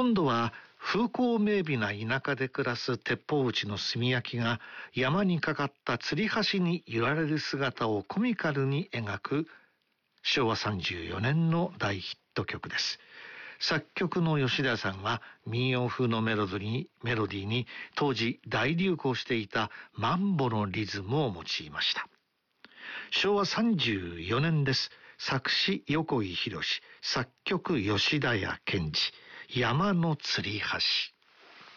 今度は風光明媚な田舎で暮らす鉄砲撃ちの炭焼きが山にかかった吊り橋に揺られる姿をコミカルに描く昭和34年の大ヒット曲です。作曲の吉田さんは民謡風のメロディーに当時大流行していたマンボのリズムを用いました。昭和34年です。作詞横井宏、作曲吉田屋健二、山の吊り橋。